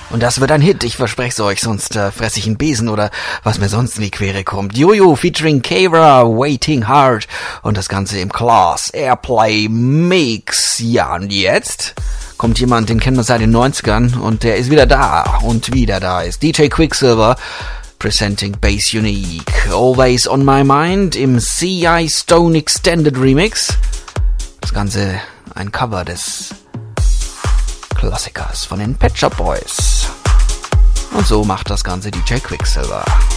Und das wird ein Hit, ich verspreche es euch, sonst fresse ich einen Besen oder was mir sonst in die Quere kommt. Jojo featuring Kara, Waiting Hard und das Ganze im Class Airplay Mix. Ja, und jetzt kommt jemand, den kennen wir seit den 90ern und der ist wieder da und wieder da ist DJ Quicksilver presenting Bass Unique. Always on My Mind im C.I. Stone Extended Remix. Das Ganze ein Cover des Klassikers von den Pet Shop Boys. Und so macht das Ganze DJ Quicksilver.